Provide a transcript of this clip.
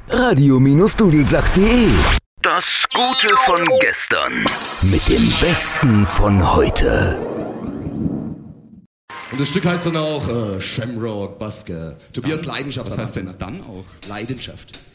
radio-dudelsack.de. Das Gute von gestern mit dem Besten von heute. Und das Stück heißt dann auch Shamrock Basker. Tobias Leidenschaft. Was heißt denn dann auch? Leidenschaft.